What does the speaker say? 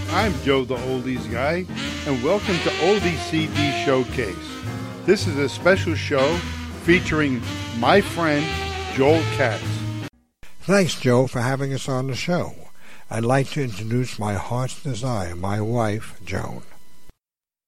I'm Joe the Oldies Guy, and welcome to Oldie CD Showcase. This is a special show featuring my friend Joel Katz. Thanks, Joe, for having us on the show. I'd like to introduce my heart's desire, my wife, Joan.